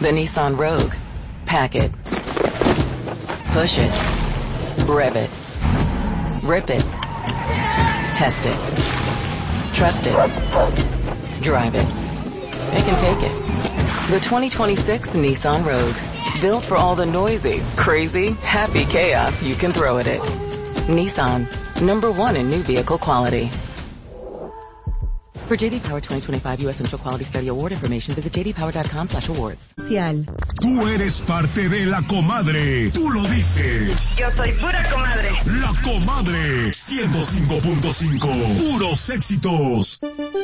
The Nissan Rogue. Pack it. Push it. Rev it. Rip it. Test it. Trust it. Drive it. It can take it. The 2026 Nissan Rogue. Built for all the noisy, crazy, happy chaos you can throw at it. Nissan. #1 in new vehicle quality. For JD Power 2025 U.S. Central Quality Study Award information, visit jdpower.com/awards. Tú eres parte de La Comadre. Tú lo dices. Yo soy pura comadre. La Comadre. 105.5. Puros éxitos.